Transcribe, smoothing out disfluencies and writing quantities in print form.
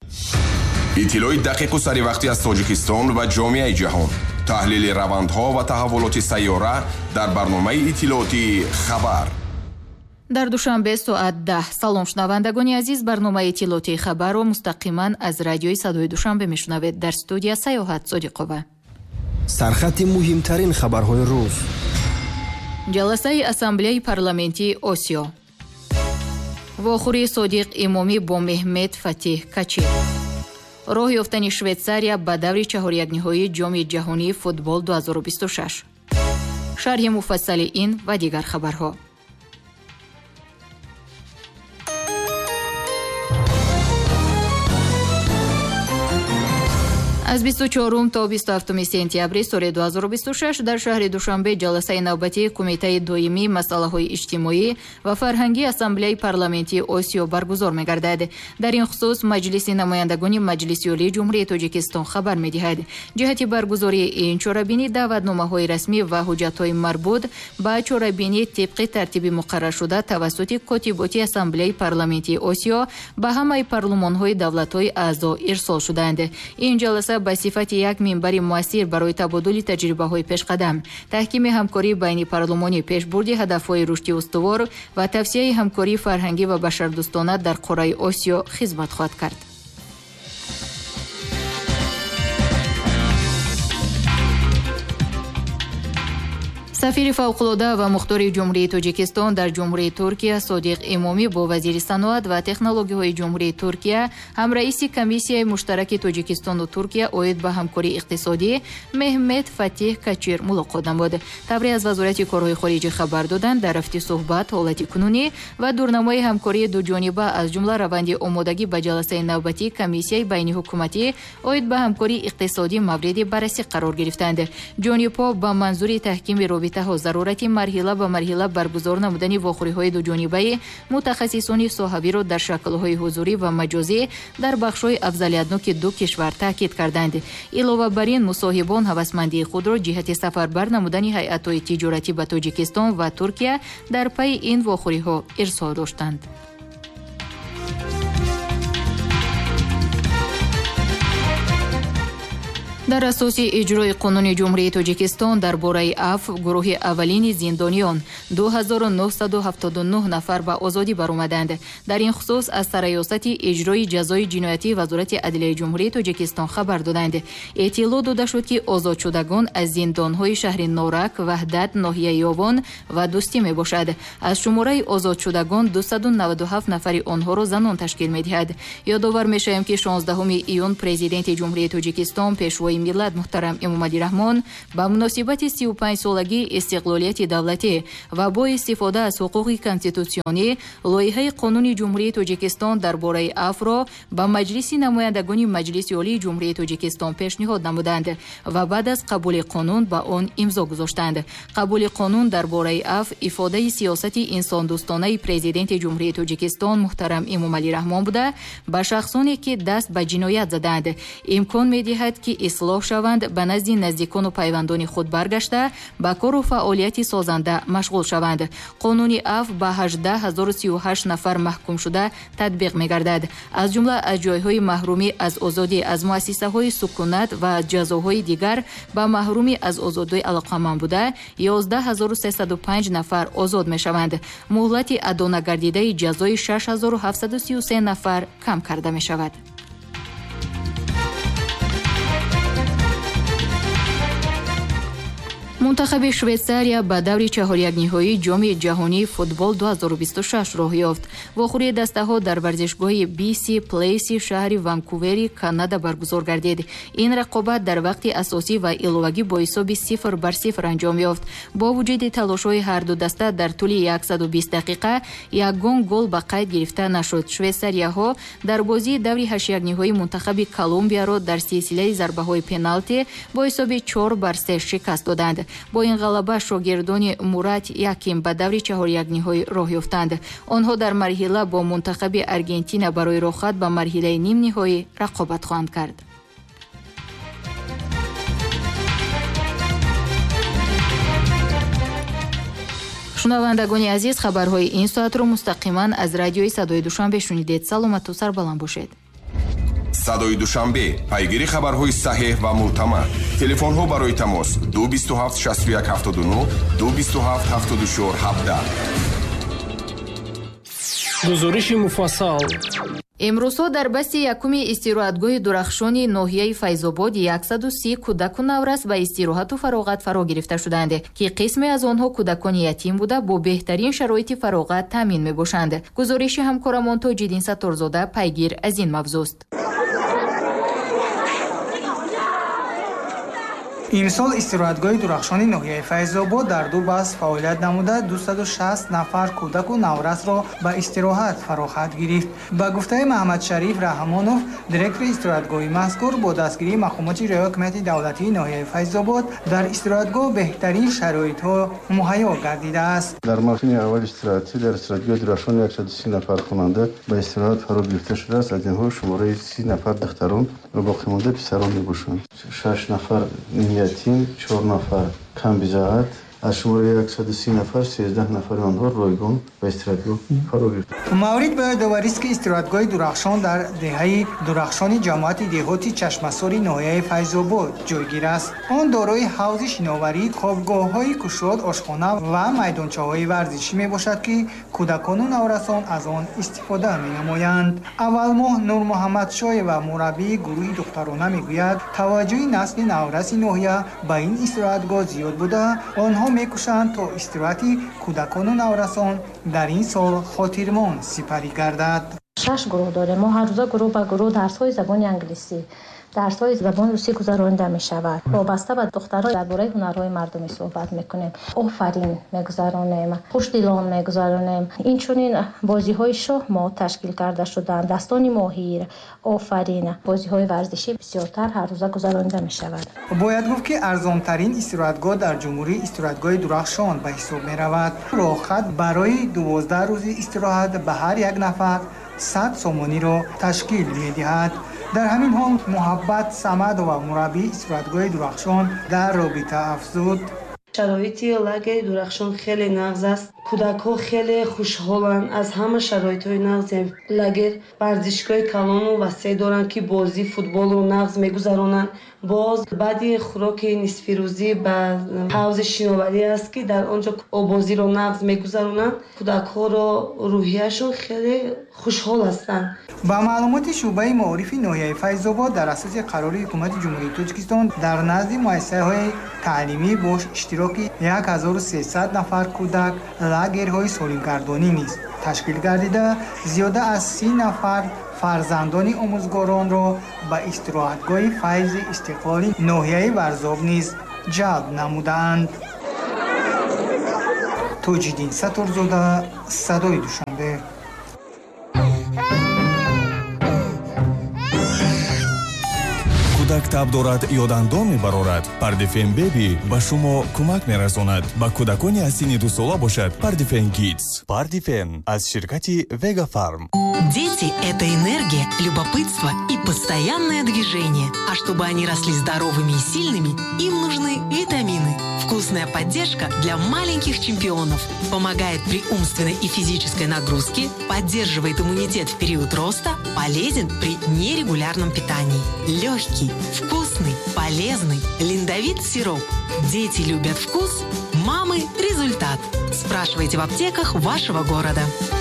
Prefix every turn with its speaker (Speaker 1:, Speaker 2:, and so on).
Speaker 1: иттилои дақиқу саривақтӣ аз Тоҷикистон ва ҷомеаи ҷаҳон. таҳлили равандҳо ва таҳаввулоти сайёра дар барномаи иттилооти хабар.
Speaker 2: дар душанбе соат 10. салом шунавандагони азиз, барномаи иттилооти хабарро мустақиман аз радиои Садои Душанбе мешунавед. дар студия Саёҳат Содиқова.
Speaker 3: сархати муҳимтарин хабарҳои рӯз.
Speaker 2: ҷаласаи ассамблеяи парламентии Осиё. вохӯрии Содиқ Имомӣ бо Меҳмед Фатиҳ Качир. роҳ ёфтани Швейтсария ба даври чаҳорякниҳоии ҷоми ҷаҳонии футбол 2026. шарҳи муфассали ин ва дигар хабарҳо. аз 24 то 27 сентябри соли 2026 дар шаҳри Душанбе ҷаласаи навбатии Кумитаи доимии масъалаҳои иҷтимоӣ ва фарҳангии Ассамблеяи парламентии Осиё баргузор мегардад. дар ин хусус Маҷлиси намояндагони Маҷлиси Олии Ҷумҳурии Тоҷикистон хабар медиҳад. ҷиҳати баргузории ин чорабинӣ даъватномаҳои расмӣ ва ҳуҷҷатҳои марбут ба чорабинӣ тибқи тартиби муқарраршуда тавассути котиботи Ассамблеяи парламентии Осиё ба ҳамаи парлумонҳои давлатҳои аъзо ирсол шуданд. ин ҷаласа ба сифати як минбари муассир барои табодули таҷрибаҳои пешқадам, таҳкими ҳамкории байни парлумонӣ, пешбурди ҳадафҳои рушди устувор ва тавсияи ҳамкории фарҳангӣ ва башардӯстона дар қораи Осиё хизмат хоҳад кард. сафири фавқулода ва мухтори ҷумҳурии Тоҷикистон дар ҷумҳурии Туркия Содиқ Имомӣ бо вазири саноат ва технологияҳои ҷумҳурии Туркия, ҳамраиси комиссияи муштараки Тоҷикистону Туркия оид ба ҳамкории иқтисодӣ Меҳмед Фатиҳ Качир мулоқот намуд. Табри аз вазорати корҳои хориҷӣ хабар доданд, дар рафти суҳбат, ҳолати кунунӣ ва дурнамои ҳамкории дуҷониба аз ҷумла раванди омодагӣ ба ҷаласаи навбатии комиссияи байниҳукуматӣ оид ба ҳамкории иқтисодӣ мавриди баррасӣ қарор гирифтанд. ҷонибҳо ба манзури таҳкими зарурати марҳила ба марҳила баргузор намудани вохӯриҳои дуҷонибаи мутахассисони соҳавиро дар шаклҳои ҳузурӣ ва маҷозӣ дар бахшҳои афзалиятноки ду кишвар таъкид карданд. илова бар ин, мусоҳибон ҳавасмандии худро ҷиҳати сафарбар намудани ҳайатҳои тиҷоратӣ ба Тоҷикистон ва Туркия дар пайи ин вохӯриҳо ирсол доштанд. дар асоси иҷрои қонуни ҷумҳурии Тоҷикистон дар бораи афв, гурӯҳи аввалини зиндониён 2979 нафар ба озодӣ баромаданд. дар ин хусус аз сараёсати иҷрои ҷазои ҷиноятии Вазорати адлияи ҷумҳурии Тоҷикистон хабар доданд. эътилоъ дода шуд, ки озодшудагон аз зиндонҳои шаҳри Норак, Ваҳдат, ноҳияи Ёвон ва Дӯстӣ мебошад. аз шумораи озодшудагон 297 нафари онҳоро занон ташкил медиҳад. ёдовар мешавем, ки 16 июн президенти ҷумҳурии Тоҷикистон пешвои миллат муҳтарам Эмомалӣ Раҳмон ба муносибати 35-солагии истиқлолияти давлатӣ ва бо истифода аз ҳуқуқи конститутсионӣ лоиҳаи қонуни ҷумҳурии Тоҷикистон дар бораи афро ба Маҷлиси намояндагони Маҷлиси Олии Ҷумҳурии Тоҷикистон пешниҳод намуданд ва баъд аз қабули қонун ба он имзо гузоштанд. қабули қонун дар бораи аф ифодаи сиёсати инсондӯстонаи президенти ҷумҳурии Тоҷикистон муҳтарам Эмомалӣ Раҳмон буда, ба шахсоне ки даст ба ҷиноят заданд имкон медиҳад, ки ислоҳ шаванд, ба назди наздикону пайвандони худ баргашта ба кору фаъолияти созанда машғул шаванд. қонуни аф ба 18038 нафар маҳкум шуда татбиқ мегардад. аз ҷумла аз ҷойҳои маҳрумӣ аз озодӣ, аз муассисаҳои сукунат ва ҷазоҳои дигар ба маҳрумӣ аз озодии алоқаманд буда 11305 нафар озод мешаванд. муҳлати адонагардидаи ҷазои 6733 нафар кам карда мешавад. мунтахаби Швейтсария ба даври чаҳорякниҳоии ҷоми ҷаҳонии футбол 2026 роҳ ёфт. вохӯрии дастаҳо дар варзишгоҳи BC Place шаҳри Ванкувери, Канада баргузор гардид. ин рақобат дар вақти асосӣ ва иловагӣ бо ҳисоби 0-0 анҷом ёфт. бо вуҷуди талошҳои ҳарду даста дар тӯли 120 дақиқа ягон гол ба қайд гирифта нашуд. швейтсарияҳо дар бозии даври ҳаштякниҳои мунтахаби Колумбияро дар силсилаи зарбаҳои пеналти бо ҳисоби 4-3 шикаст доданд. бо ин ғалаба шогирдони Мурат Яким ба даври чаҳорякниҳоӣ роҳ ёфтанд. онҳо дар марҳила бо мунтахаби Аргентина барои рохат ба марҳилаи нимниҳоӣ рақобат хоҳанд кард. шунавандагони азиз, хабарҳои ин соатро мустақиман аз радиои Садои Душанбе шунидед. саломату сарбаланд бошед.
Speaker 1: Садои душанбе. Пайгири хабарҳои саҳеҳ ва мӯътамад. Телефонҳо барои тамос 227 61 79 227 74 17.
Speaker 3: гузориши муфассал.
Speaker 2: имрӯзҳо дар басти якуми истироҳатгоҳи дурахшони ноҳияи Файзобод 130 кӯдаку наврас ба истироҳату фароғат фаро гирифта шуданд, ки қисме аз онҳо кӯдакони ятим буда бо беҳтарин шароити фароғат таъмин мебошанд. гузориши ҳамкорамон Тоҷиддин Сатторзода пайгир аз ин мавзӯст.
Speaker 4: имсол истироҳатгоҳи дурахшони ноҳияи Файзобод дар ду баст фаъолият намуда 260 нафар кӯдаку наврасро ба истироҳат фарохат гирифт. Ба гуфтаи Маҳмадшариф Раҳмонов, директори истироҳатгоҳи мазкур, бо дастгирии мақомоти Раё ҳукумати давлатии ноҳияи Файзобод дар истироҳатгоҳ беҳтарин шароитҳо муҳайё гардидааст.
Speaker 5: дар мавсими аввали истироҳатӣ дар истироҳатгоҳи дурахшон 130 нафар хонанда ба истироҳат фаро гирифта шудааст. аз инҳо шумораи 30 нафар духтарон ва боқимонда писарон мебошанд. 6 нафар ятим, 4 нафар камбизаат, аз шумораи 130 нафар 13 нафари онҳо ройгон ба истироҳатгоҳ фаро гирифта.
Speaker 4: маврид ба ёдоварист, ки истироҳатгоҳи дурахшон дар деҳаи дурахшони ҷамоати деҳоти Чашмасори ноҳияи Файзобод ҷойгир аст. он дорои ҳавзи шиноварӣ, хобгоҳҳои кушод, ошхона ва майдончаҳои варзишӣ мебошад, ки кӯдакону наврасон аз он истифода менамоянд. аввалмоҳ Нурмуҳаммадшоева, мураббии гурӯҳи духтарона, мегӯяд, таваҷҷӯҳи насли навраси ноҳия ба ин истироҳатгоҳ зиёд буда, онҳо мекушанд то истироҳати кӯдакону наврасон дар ин сол хотирмон сипарӣ гардад.
Speaker 6: 6 гурӯҳ дорем. мо ҳар рӯза гурӯҳ ба гурӯҳ дарсҳои забони англисӣ, дарсҳои забони русӣ гузаронида мешавад. вобаста ба духтарҳо дар бораи ҳунарҳои мардумӣ суҳбат мекунем. офарин мегузаронем, хушдилон мегузаронем. инчунин бозиҳои шоҳ мо ташкил карда шуданд. дастони моҳир, офарин, бозиҳои варзишӣ бисёртар ҳар рӯза гузаронида мешавад.
Speaker 4: бояд гуфт, ки арзонтарин истироҳатгоҳ дар ҷумҳурӣ истироҳатгоҳи дурахшон ба ҳисоб меравад. роҳхат барои 12 рӯзи истироҳат ба ҳар як нафар 100 сомониро ташкил медиҳад. дар ҳамин ҳол Муҳаббат Самадова, мураббии истироҳатгоҳи дурахшон, дар робита афзуд:
Speaker 7: шароити лагери дурахшон хеле нағз аст. кӯдакҳо хеле хушҳоланд аз ҳама шароитҳои нағзем. лагер варзишгоҳи калону васеъ доранд, ки бозӣ футболу нағз мегузаронанд. боз баъди хӯроки нисфирӯзӣ ба ҳавзи шиноварӣ аст, ки дар онҷо обозиро нағз мегузаронанд. кӯдакҳоро рӯҳияшон хеле хушҳол ҳастанд.
Speaker 4: ба маълумоти шуъбаи маорифи ноҳияи Файзобод, дар асоси қарори ҳукумати ҷумҳурии Тоҷикистон, дар назди муассисаҳои таълимӣ бо иштироки 1300 нафар кӯдак лагерҳои солимгардонӣ низ ташкил гардида, зиёда аз 30 нафар фарзандони омӯзгоронро ба истироҳатгоҳи файзи истиқлоли ноҳияи Варзоб низ ҷалб намудаанд. Тоҷиддин Сатторзода, Садои Душанбе.
Speaker 8: кӯдак таб дорад ё дандон мебарорад, Пардифен Беби ба шумо кӯмак мерасонад. ба кӯдакони аз синни 2 сола бошад Пардифен Kids. Пардифен аз ширкати Vega Farm.
Speaker 9: Дети – это энергия, любопытство и постоянное движение. А чтобы они росли здоровыми и сильными, им нужны витамины. Вкусная поддержка для маленьких чемпионов. Помогает при умственной и физической нагрузке, поддерживает иммунитет в период роста, полезен при нерегулярном питании. Легкий, вкусный, полезный, линдовит сироп. Дети любят вкус, мамы – результат. Спрашивайте в аптеках вашего города.